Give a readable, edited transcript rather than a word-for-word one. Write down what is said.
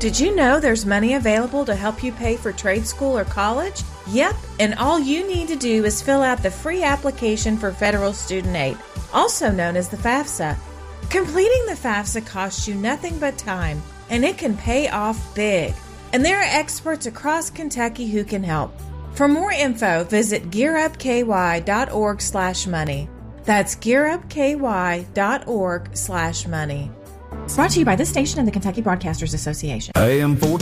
Did you know there's money available to help you pay for trade school or college? Yep, and all you need to do is fill out the free application for federal student aid, also known as the FAFSA. Completing the FAFSA costs you nothing but time, and it can pay off big. And there are experts across Kentucky who can help. For more info, visit gearupky.org/money. That's gearupky.org/money. Brought to you by this station and the Kentucky Broadcasters Association. AM 14.